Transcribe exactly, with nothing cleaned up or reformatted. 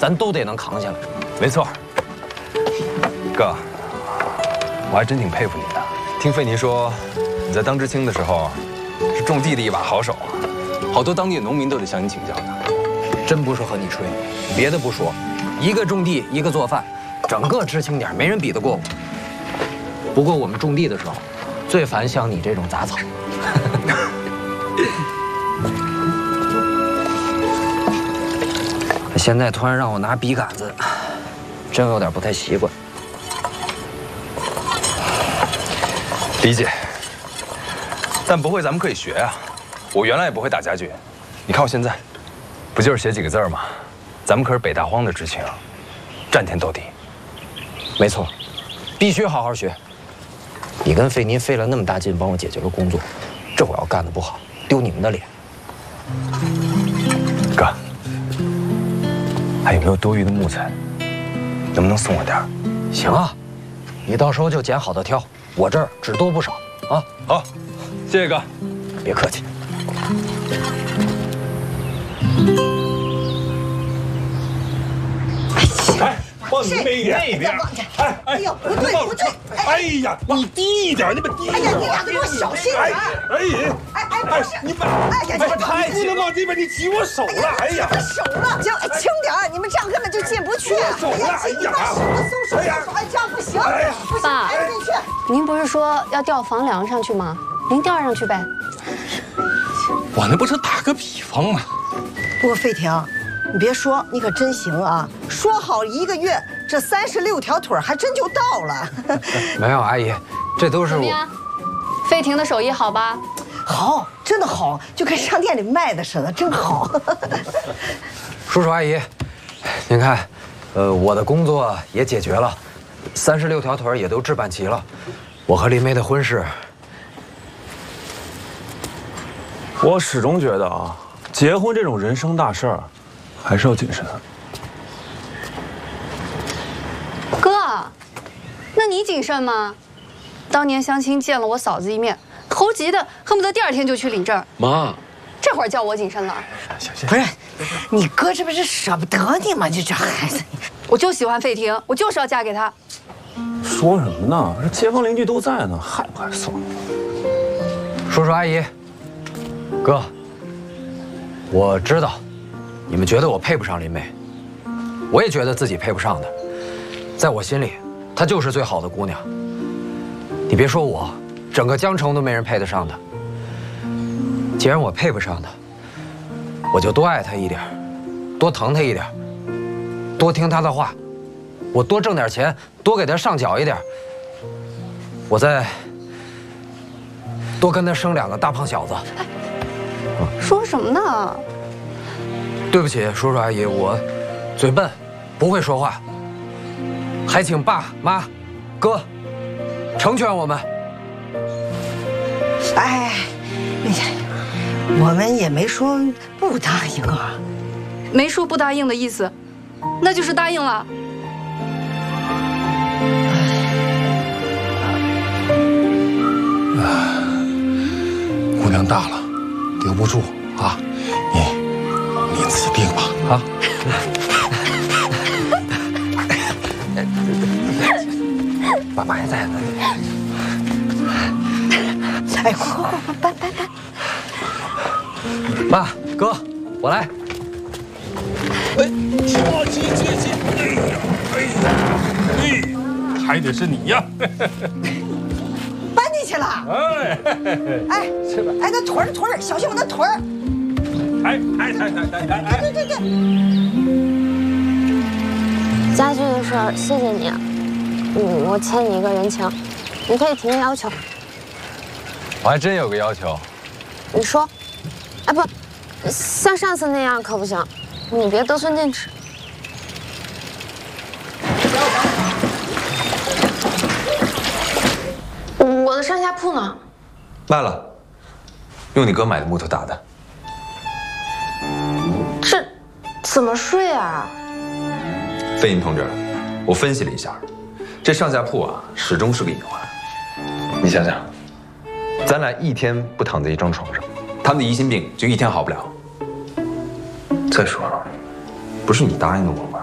咱都得能扛下来。 没错，哥，我还真挺佩服你的。听费尼说，你在当知青的时候是种地的一把好手啊，好多当地的农民都得向你请教呢。 真不是和你吹，别的不说，一个种地，一个做饭，整个知青点没人比得过我。不过我们种地的时候，最烦像你这种杂草。现在突然让我拿笔杆子，真有点不太习惯。 理解，但不会咱们可以学啊。我原来也不会打家具，你看我现在，不就是写几个字儿吗？咱们可是北大荒的知青，战天斗地。 没错，必须好好学。你跟费尼费了那么大劲帮我解决了工作，这我要干得不好，丢你们的脸。 哥，还有没有多余的木材？能不能送我点儿？ 行啊，你到时候就捡好的挑，我这儿只多不少啊。 好，谢谢哥。 别客气。 哎，往你那边一点， 那边。 哎哎呦，不对不对！ 哎呀，你低一点，你们低一点。 哎呀，你俩给我小心点！ 哎哎哎，不是你把， 哎呀，你太不能往这边，你挤我手了！哎呀， 手了，就轻点，你们这样根本就进不去。 手了，哎呀， 手松手松手，哎，这样不行， 哎呀， 不行，挨进去。 您不是说要调房梁上去吗？您调上去呗。 我那不是打个比方吗？ 不过费婷，你别说，你可真行啊！说好一个月，这三十六条腿还真就到了。 没有，阿姨，这都是我。 怎么样？费婷的手艺好吧？ 好，真的好，就跟商店里卖的似的，真好。 叔叔阿姨，您看，呃，我的工作也解决了，三十六条腿也都置办齐了，我和林梅的婚事。 我始终觉得啊，结婚这种人生大事儿，还是要谨慎。 哥，那你谨慎吗？当年相亲见了我嫂子一面，头急的恨不得第二天就去领证。 妈， 这会儿叫我谨慎了？ 不是，你哥这不是舍不得你吗？就这孩子， 我就喜欢费婷，我就是要嫁给他。 说什么呢？这街坊邻居都在呢，害不害臊？ 叔叔阿姨，哥，我知道，你们觉得我配不上林梅，我也觉得自己配不上她，在我心里，她就是最好的姑娘。你别说我，整个江城都没人配得上她。既然我配不上她，我就多爱她一点，多疼她一点，多听她的话，我多挣点钱，多给她上缴一点，我再多跟她生两个大胖小子。 说什么呢？ 对不起，叔叔阿姨，我嘴笨，不会说话，还请爸妈、哥成全我们。 哎，我们也没说不答应啊， 没说不答应的意思，那就是答应了。 姑娘大了，留不住啊，你你自己定吧啊。 爸爸还在呢。 哎，快快快，搬搬搬！ 妈，哥，我来。 哎，起起起起！哎呀，哎呀，哎，还得是你呀！ 搬进去了。 哎， 哎，哎，那腿儿腿儿，小心我那腿儿！ 哎哎哎哎哎哎！ 对对对。 家具的事儿，谢谢你啊。嗯，我欠你一个人情，你可以提个要求。 我还真有个要求。 你说，哎不，像上次那样可不行，你别得寸进尺。我的上下铺呢？ 卖了，用你哥买的木头打的。 这怎么睡啊？ 费银同志，我分析了一下，这上下铺啊，始终是个隐患。你想想，咱俩一天不躺在一张床上，他们的疑心病就一天好不了。再说了，不是你答应的我吗？